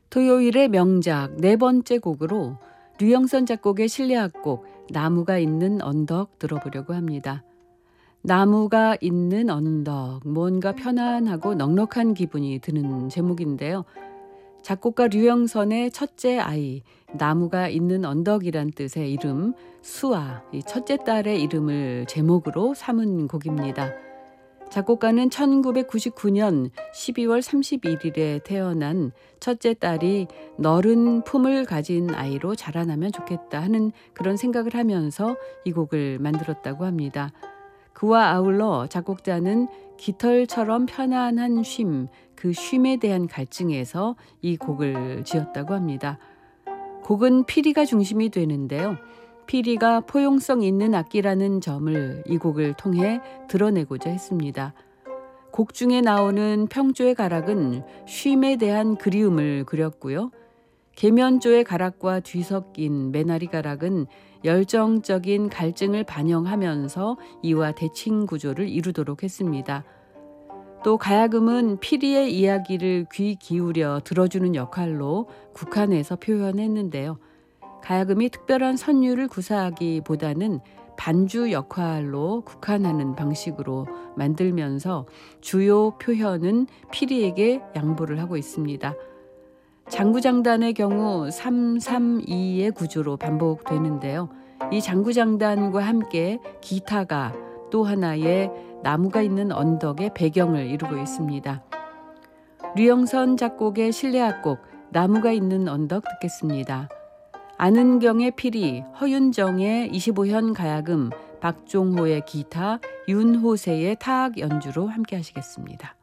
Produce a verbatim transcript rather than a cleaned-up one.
토요일의 명작 네 번째 곡으로 류영선 작곡의 실내악곡 나무가 있는 언덕 들어보려고 합니다. 나무가 있는 언덕, 뭔가 편안하고 넉넉한 기분이 드는 제목인데요. 작곡가 류영선의 첫째 아이, 나무가 있는 언덕이란 뜻의 이름 수아, 이 첫째 딸의 이름을 제목으로 삼은 곡입니다. 작곡가는 천구백구십구 년 십이월 삼십일일에 태어난 첫째 딸이 너른 품을 가진 아이로 자라나면 좋겠다 하는 그런 생각을 하면서 이 곡을 만들었다고 합니다. 그와 아울러 작곡자는 깃털처럼 편안한 쉼, 그 쉼에 대한 갈증에서 이 곡을 지었다고 합니다. 곡은 피리가 중심이 되는데요. 피리가 포용성 있는 악기라는 점을 이 곡을 통해 드러내고자 했습니다. 곡 중에 나오는 평조의 가락은 쉼에 대한 그리움을 그렸고요. 계면조의 가락과 뒤섞인 매나리 가락은 열정적인 갈증을 반영하면서 이와 대칭 구조를 이루도록 했습니다. 또 가야금은 피리의 이야기를 귀 기울여 들어주는 역할로 국한해서 표현했는데요. 가야금이 특별한 선율을 구사하기보다는 반주 역할로 국한하는 방식으로 만들면서 주요 표현은 피리에게 양보를 하고 있습니다. 장구장단의 경우 삼 삼 이의 구조로 반복되는데요. 이 장구장단과 함께 기타가 또 하나의 나무가 있는 언덕의 배경을 이루고 있습니다. 류영선 작곡의 실내악곡 나무가 있는 언덕 듣겠습니다. 안은경의 피리, 허윤정의 이십오 현 가야금, 박종호의 기타, 윤호세의 타악 연주로 함께 하시겠습니다.